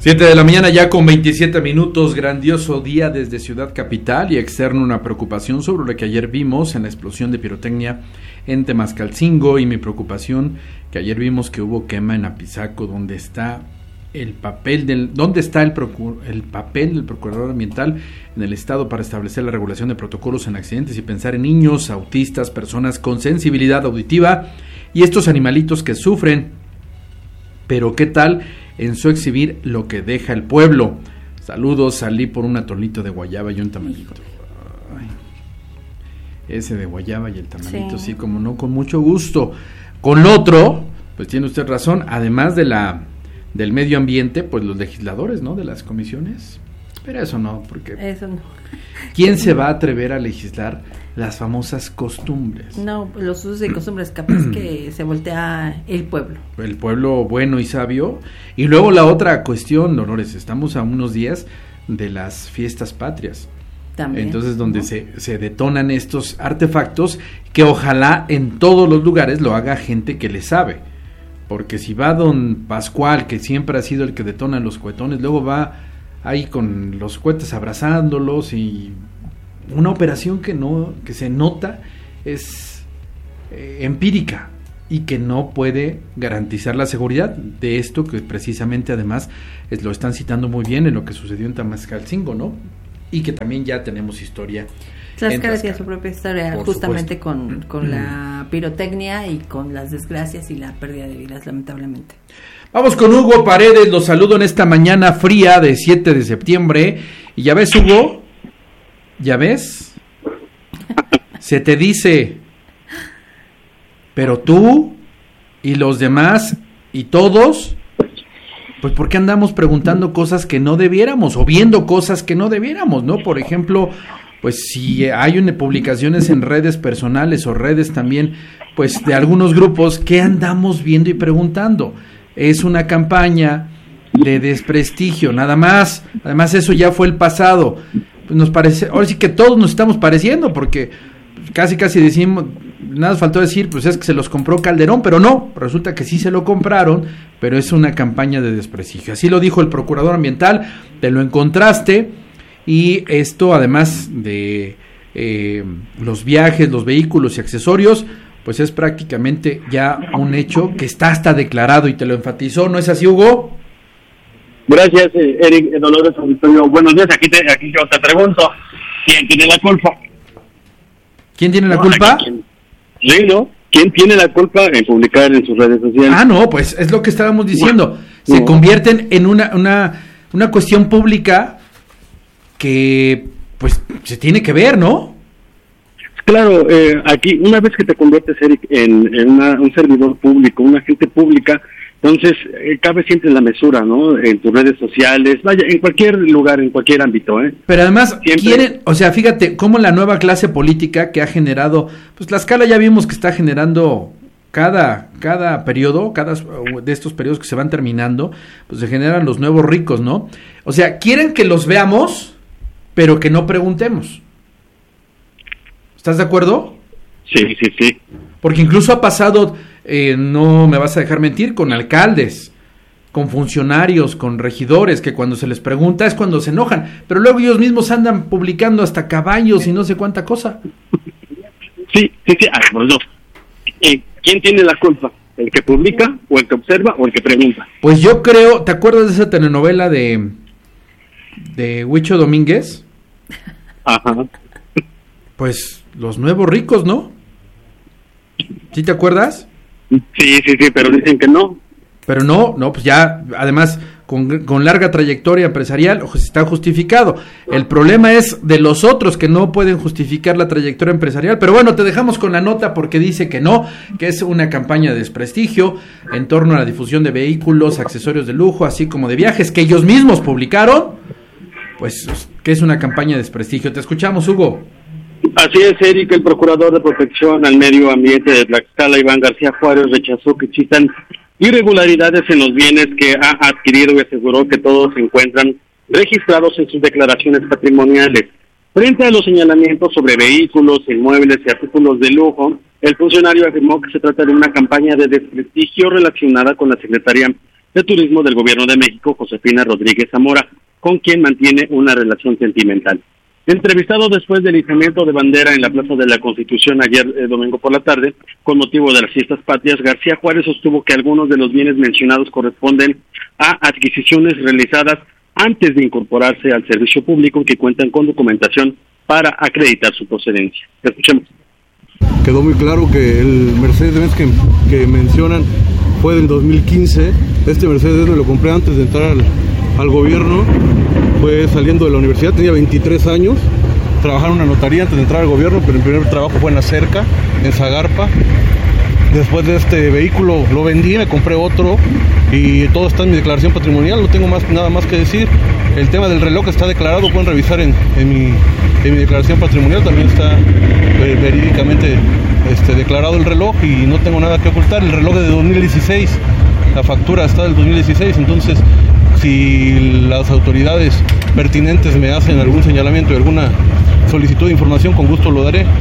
7 de la mañana ya con 27 minutos, grandioso día desde Ciudad Capital y externo una preocupación sobre lo que ayer vimos en la explosión de pirotecnia en Temascalcingo y mi preocupación que ayer vimos que hubo quema en Apizaco, donde está el papel del papel del procurador ambiental en el estado para establecer la regulación de protocolos en accidentes y pensar en niños, autistas, personas con sensibilidad auditiva y estos animalitos que sufren. Pero ¿qué tal en su exhibir lo que deja el pueblo? Saludos, salí por un atolito de guayaba y un tamalito. Ay, ese de guayaba y el tamalito, sí, como no, con mucho gusto. Con otro, pues tiene usted razón, además del medio ambiente, pues los legisladores, ¿no? De las comisiones. Pero eso no, porque... Eso no. ¿Quién se va a atrever a legislar las famosas costumbres? No, los usos y costumbres, capaz que se voltea el pueblo. El pueblo bueno y sabio. Y luego la otra cuestión, Dolores, estamos a unos días de las fiestas patrias. También, entonces, donde ¿no? se detonan estos artefactos, que ojalá en todos los lugares lo haga gente que le sabe. Porque si va don Pascual, que siempre ha sido el que detona los cohetones, luego va ahí con los cohetes abrazándolos y una operación que se nota es empírica y que no puede garantizar la seguridad de esto que precisamente además lo están citando muy bien en lo que sucedió en Temascalcingo, ¿no? Y que también ya tenemos historia. Tlaxcala tiene su propia historia, justamente con la pirotecnia y con las desgracias y la pérdida de vidas, lamentablemente. Vamos con Hugo Paredes, los saludo en esta mañana fría de 7 de septiembre. Y ya ves, Hugo, ya ves, se te dice, pero tú y los demás y todos, pues ¿por qué andamos preguntando cosas que no debiéramos o viendo cosas que no debiéramos, ¿no? Por ejemplo, pues si hay publicaciones en redes personales o redes también, pues de algunos grupos, ¿qué andamos viendo y preguntando? Es una campaña de desprestigio, nada más. Además eso ya fue el pasado. Pues nos parece, ahora sí que todos nos estamos pareciendo, porque casi decimos, nada faltó decir, pues es que se los compró Calderón, pero no, resulta que sí se lo compraron, pero es una campaña de desprestigio. Así lo dijo el procurador ambiental, te lo encontraste, y esto además de los viajes, los vehículos y accesorios, pues es prácticamente ya un hecho que está hasta declarado y te lo enfatizó, ¿no es así, Hugo? Gracias, Eric, Dolores Auditorio. Buenos días, aquí yo te pregunto, ¿quién tiene la culpa? ¿Quién tiene la culpa? Sí, ¿no? ¿Quién tiene la culpa en publicar en sus redes sociales? Ah, no, pues es lo que estábamos diciendo. Se convierten en una cuestión pública que, pues, se tiene que ver, ¿no? Claro, aquí una vez que te conviertes, Eric, en un servidor público, una agente pública, entonces cabe siempre la mesura, ¿no? En tus redes sociales, vaya, en cualquier lugar, en cualquier ámbito, Pero además quieren, o sea, fíjate cómo la nueva clase política que ha generado, pues Tlaxcala ya vimos que está generando cada periodo, cada de estos periodos que se van terminando, pues se generan los nuevos ricos, ¿no? O sea, quieren que los veamos, pero que no preguntemos. ¿Estás de acuerdo? Sí. Porque incluso ha pasado, no me vas a dejar mentir, con alcaldes, con funcionarios, con regidores, que cuando se les pregunta es cuando se enojan, pero luego ellos mismos andan publicando hasta caballos y no sé cuánta cosa. Sí, los dos. ¿Quién tiene la culpa? ¿El que publica, o el que observa, o el que pregunta? Pues yo creo, ¿te acuerdas de esa telenovela de Huicho Domínguez? Ajá. Pues los nuevos ricos, ¿no? ¿Sí te acuerdas? Sí, pero dicen que no. Pero no, pues ya, además, con larga trayectoria empresarial, está justificado. El problema es de los otros que no pueden justificar la trayectoria empresarial. Pero bueno, te dejamos con la nota porque dice que no, que es una campaña de desprestigio en torno a la difusión de vehículos, accesorios de lujo, así como de viajes que ellos mismos publicaron, pues que es una campaña de desprestigio. Te escuchamos, Hugo. Así es, Eric, el procurador de protección al medio ambiente de Tlaxcala, Iván García Juárez, rechazó que existan irregularidades en los bienes que ha adquirido y aseguró que todos se encuentran registrados en sus declaraciones patrimoniales. Frente a los señalamientos sobre vehículos, inmuebles y artículos de lujo, el funcionario afirmó que se trata de una campaña de desprestigio relacionada con la Secretaría de Turismo del Gobierno de México, Josefina Rodríguez Zamora, con quien mantiene una relación sentimental. Entrevistado después del izamiento de bandera en la Plaza de la Constitución ayer domingo por la tarde, con motivo de las fiestas patrias, García Juárez sostuvo que algunos de los bienes mencionados corresponden a adquisiciones realizadas antes de incorporarse al servicio público, que cuentan con documentación para acreditar su procedencia. Escuchemos. Quedó muy claro que el Mercedes-Benz que mencionan fue del 2015. Este Mercedes me lo compré antes de entrar al gobierno. Fue saliendo de la universidad, tenía 23 años. Trabajaba en una notaría antes de entrar al gobierno, pero el primer trabajo fue en la cerca, en Zagarpa. Después de este vehículo lo vendí, me compré otro y todo está en mi declaración patrimonial, no tengo nada más que decir. El tema del reloj está declarado, pueden revisar en mi declaración patrimonial, también está verídicamente declarado el reloj y no tengo nada que ocultar. El reloj es de 2016, la factura está del 2016, entonces si las autoridades pertinentes me hacen algún señalamiento y alguna solicitud de información, con gusto lo daré.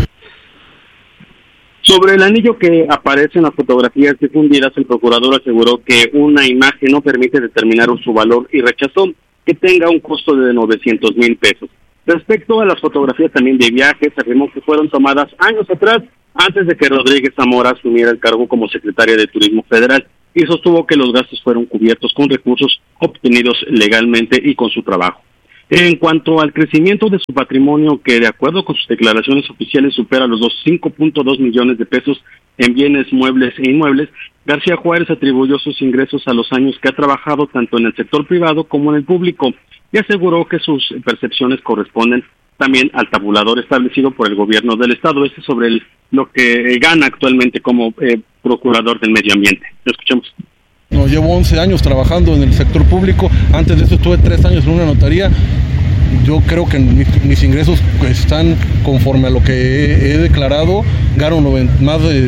Sobre el anillo que aparece en las fotografías difundidas, el procurador aseguró que una imagen no permite determinar su valor y rechazó que tenga un costo de 900,000 pesos. Respecto a las fotografías también de viajes, afirmó que fueron tomadas años atrás, antes de que Rodríguez Zamora asumiera el cargo como secretaria de Turismo Federal, y sostuvo que los gastos fueron cubiertos con recursos obtenidos legalmente y con su trabajo. En cuanto al crecimiento de su patrimonio, que de acuerdo con sus declaraciones oficiales supera los 5.2 millones de pesos en bienes muebles e inmuebles, García Juárez atribuyó sus ingresos a los años que ha trabajado tanto en el sector privado como en el público y aseguró que sus percepciones corresponden también al tabulador establecido por el gobierno del estado. Sobre lo que gana actualmente como procurador del medio ambiente. Lo escuchemos. No, llevo 11 años trabajando en el sector público. Antes de eso estuve 3 años en una notaría. Yo creo que mis ingresos están conforme a lo que he declarado. Gano más de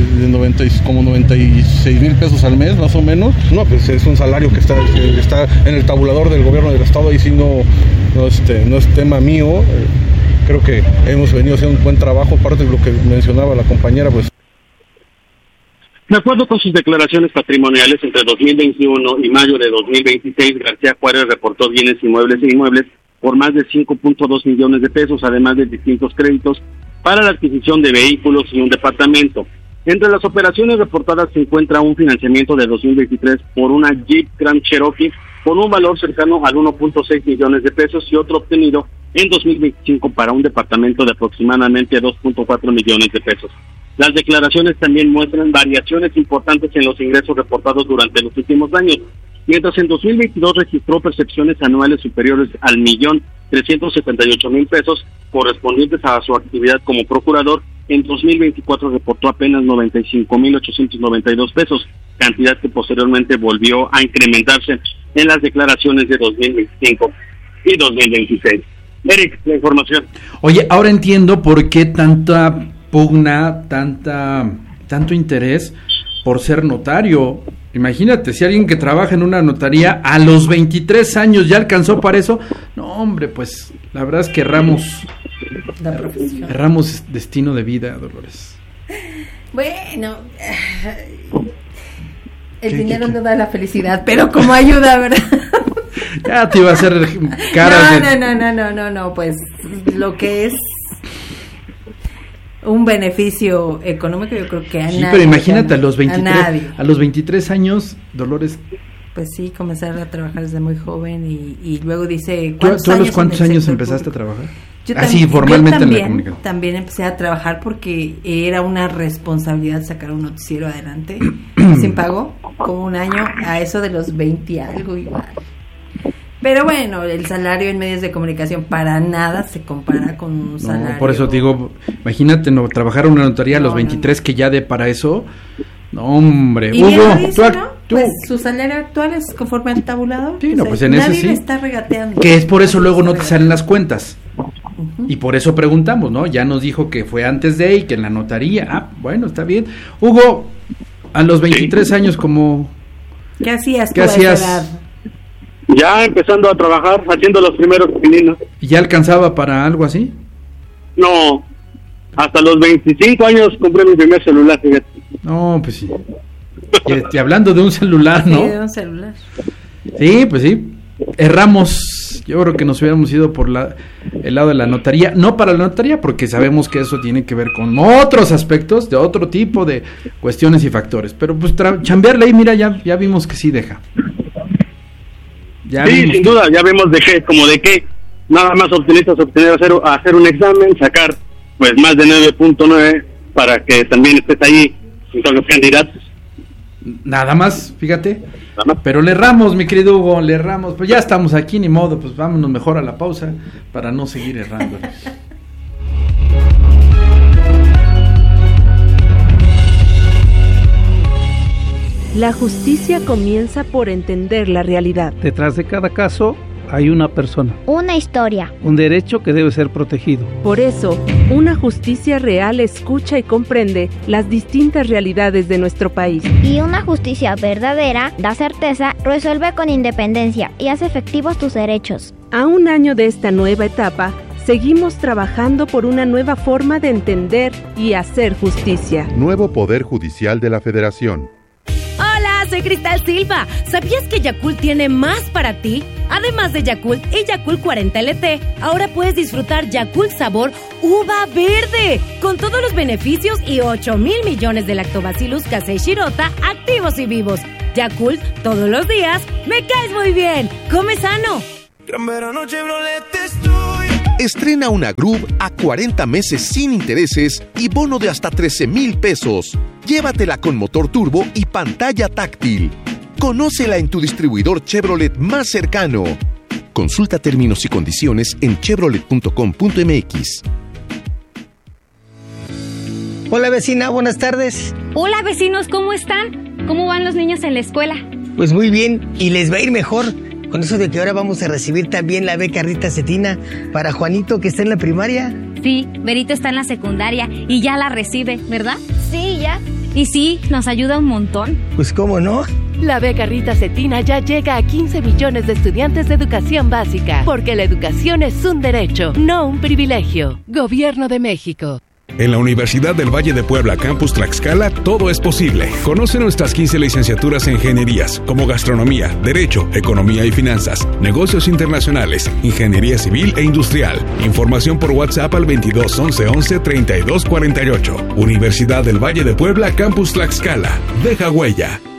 96,000 pesos al mes, más o menos. No, pues es un salario que está en el tabulador del gobierno del estado. Ahí sí no es tema mío. Creo que hemos venido haciendo un buen trabajo, aparte de lo que mencionaba la compañera, pues. De acuerdo con sus declaraciones patrimoniales, entre 2021 y mayo de 2026, García Juárez reportó bienes inmuebles e inmuebles por más de 5.2 millones de pesos, además de distintos créditos para la adquisición de vehículos y un departamento. Entre las operaciones reportadas se encuentra un financiamiento de 2023 por una Jeep Grand Cherokee con un valor cercano al 1.6 millones de pesos y otro obtenido en 2025 para un departamento de aproximadamente 2.4 millones de pesos. Las declaraciones también muestran variaciones importantes en los ingresos reportados durante los últimos años. Mientras en 2022 registró percepciones anuales superiores al 1.378.000 pesos correspondientes a su actividad como procurador, en 2024 reportó apenas 95.892 pesos, cantidad que posteriormente volvió a incrementarse en las declaraciones de 2025 y 2026. Eric, la información. Oye, ahora entiendo por qué tanta pugna, tanto interés por ser notario. Imagínate, si alguien que trabaja en una notaría a los 23 años ya alcanzó para eso, no hombre, pues la verdad es que erramos destino de vida, Dolores. Bueno, el dinero no da la felicidad, pero como ayuda, ¿verdad? Ya te iba a hacer caras. No, pues lo que es un beneficio económico, yo creo que a nadie. Sí, pero imagínate a los 23 años, Dolores. Pues sí, comenzar a trabajar desde muy joven y luego dice... ¿Tú a los cuántos años empezaste a trabajar? Así formalmente en la comunicación. También empecé a trabajar porque era una responsabilidad sacar un noticiero adelante sin pago, como un año, a eso de los 20 y algo igual. Pero bueno, el salario en medios de comunicación para nada se compara con un salario. No, por eso digo, imagínate trabajar en una notaría a los 23 que ya dé para eso. No, hombre. Y Hugo, dice, pues su salario actual es conforme al tabulador. Sí, pues en ese sí. Nadie le está regateando. Que es por eso luego no te salen las cuentas. Y por eso preguntamos, ¿no? Ya nos dijo que fue antes de y que en la notaría. Ah, bueno, está bien. Hugo, a los 23 años, como... ¿Qué hacías? ¿Qué hacías? Ya empezando a trabajar, haciendo los primeros pininos. ¿Y ya alcanzaba para algo así? No, hasta los 25 años compré mi primer celular, fíjate. No, pues sí. Y hablando de un celular, ¿no? Sí, de un celular. Sí, pues sí. Erramos. Yo creo que nos hubiéramos ido por el lado de la notaría. No para la notaría, porque sabemos que eso tiene que ver con otros aspectos, de otro tipo de cuestiones y factores. Pero pues chambearle ahí, mira, ya vimos que sí deja. Sí, sin duda, ya vemos de qué nada más hacer un examen, sacar pues más de 9.9 para que también estés ahí en todos los candidatos. Nada más, fíjate. Pero le erramos, mi querido Hugo, le erramos. Pues ya estamos aquí, ni modo, pues vámonos mejor a la pausa para no seguir errando. La justicia comienza por entender la realidad. Detrás de cada caso hay una persona. Una historia. Un derecho que debe ser protegido. Por eso, una justicia real escucha y comprende las distintas realidades de nuestro país. Y una justicia verdadera da certeza, resuelve con independencia y hace efectivos tus derechos. A un año de esta nueva etapa, seguimos trabajando por una nueva forma de entender y hacer justicia. Nuevo Poder Judicial de la Federación. Hola, soy Cristal Silva. ¿Sabías que Yakult tiene más para ti? Además de Yakult y Yakult 40 LT, ahora puedes disfrutar Yakult sabor uva verde, con todos los beneficios y 8,000 millones de lactobacillus casei shirota activos y vivos. Yakult, todos los días, me caes muy bien. Come sano. Gran verano Chevrolet estoy. Estrena una Groove a 40 meses sin intereses y bono de hasta 13,000 pesos. Llévatela con motor turbo y pantalla táctil. Conócela en tu distribuidor Chevrolet más cercano. Consulta términos y condiciones en chevrolet.com.mx. Hola vecina, buenas tardes. Hola vecinos, ¿cómo están? ¿Cómo van los niños en la escuela? Pues muy bien, y les va a ir mejor. Con eso de que ahora vamos a recibir también la beca Rita Cetina para Juanito, que está en la primaria. Sí, Berito está en la secundaria y ya la recibe, ¿verdad? Sí, ya. Y sí, nos ayuda un montón. Pues cómo no. La beca Rita Cetina ya llega a 15 millones de estudiantes de educación básica, porque la educación es un derecho, no un privilegio. Gobierno de México. En la Universidad del Valle de Puebla, Campus Tlaxcala, todo es posible. Conoce nuestras 15 licenciaturas en ingenierías, como gastronomía, derecho, economía y finanzas, negocios internacionales, ingeniería civil e industrial. Información por WhatsApp al 22 11 11 32 48. Universidad del Valle de Puebla, Campus Tlaxcala. Deja huella.